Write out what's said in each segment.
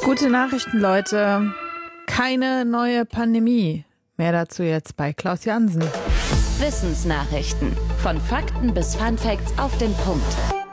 Gute Nachrichten, Leute. Keine neue Pandemie. Mehr dazu jetzt bei Klaus Jansen. Wissensnachrichten. Von Fakten bis Funfacts auf den Punkt.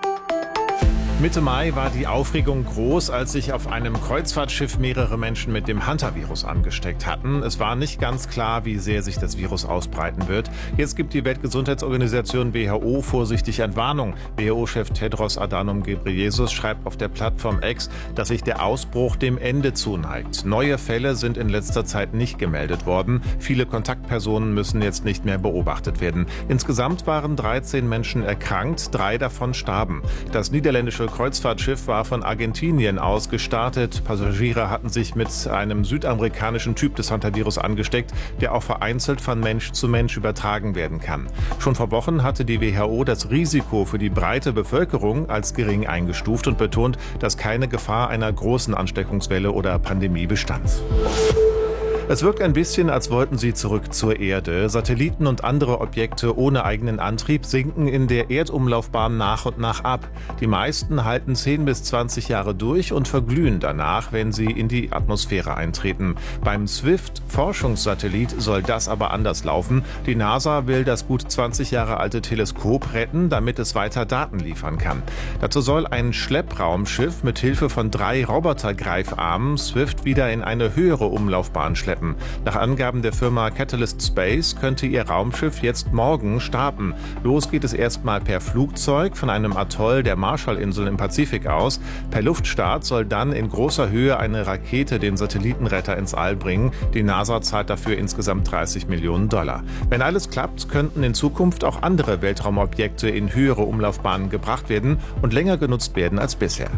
Mitte Mai war die Aufregung groß, als sich auf einem Kreuzfahrtschiff mehrere Menschen mit dem Hantavirus angesteckt hatten. Es war nicht ganz klar, wie sehr sich das Virus ausbreiten wird. Jetzt gibt die Weltgesundheitsorganisation WHO vorsichtig Entwarnung. WHO-Chef Tedros Adhanom Ghebreyesus schreibt auf der Plattform X, dass sich der Ausbruch dem Ende zuneigt. Neue Fälle sind in letzter Zeit nicht gemeldet worden. Viele Kontaktpersonen müssen jetzt nicht mehr beobachtet werden. Insgesamt waren 13 Menschen erkrankt, 3 davon starben. Das niederländische Kreuzfahrtschiff war von Argentinien aus gestartet. Passagiere hatten sich mit einem südamerikanischen Typ des Hantavirus angesteckt, der auch vereinzelt von Mensch zu Mensch übertragen werden kann. Schon vor Wochen hatte die WHO das Risiko für die breite Bevölkerung als gering eingestuft und betont, dass keine Gefahr einer großen Ansteckungswelle oder Pandemie bestand. Es wirkt ein bisschen, als wollten sie zurück zur Erde. Satelliten und andere Objekte ohne eigenen Antrieb sinken in der Erdumlaufbahn nach und nach ab. Die meisten halten 10 bis 20 Jahre durch und verglühen danach, wenn sie in die Atmosphäre eintreten. Beim Swift-Forschungssatellit soll das aber anders laufen. Die NASA will das gut 20 Jahre alte Teleskop retten, damit es weiter Daten liefern kann. Dazu soll ein Schleppraumschiff mit Hilfe von 3 Robotergreifarmen Swift wieder in eine höhere Umlaufbahn schleppen. Nach Angaben der Firma Catalyst Space könnte ihr Raumschiff jetzt morgen starten. Los geht es erstmal per Flugzeug von einem Atoll der Marshallinseln im Pazifik aus. Per Luftstart soll dann in großer Höhe eine Rakete den Satellitenretter ins All bringen. Die NASA zahlt dafür insgesamt $30 Millionen. Wenn alles klappt, könnten in Zukunft auch andere Weltraumobjekte in höhere Umlaufbahnen gebracht werden und länger genutzt werden als bisher.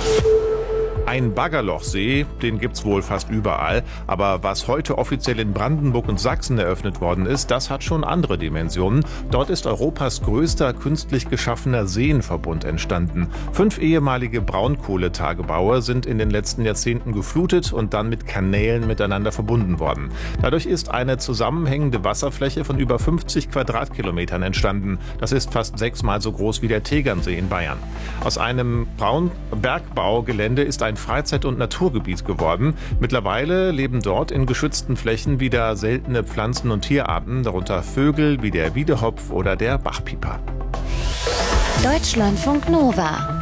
Ein Baggerlochsee, den gibt's wohl fast überall. Aber was heute offiziell in Brandenburg und Sachsen eröffnet worden ist, das hat schon andere Dimensionen. Dort ist Europas größter künstlich geschaffener Seenverbund entstanden. 5 ehemalige Braunkohletagebaue sind in den letzten Jahrzehnten geflutet und dann mit Kanälen miteinander verbunden worden. Dadurch ist eine zusammenhängende Wasserfläche von über 50 Quadratkilometern entstanden. Das ist fast 6-mal so groß wie der Tegernsee in Bayern. Aus einem Bergbaugelände ist ein Freizeit- und Naturgebiet geworden. Mittlerweile leben dort in geschützten Flächen wieder seltene Pflanzen- und Tierarten, darunter Vögel wie der Wiedehopf oder der Bachpieper. Deutschlandfunk Nova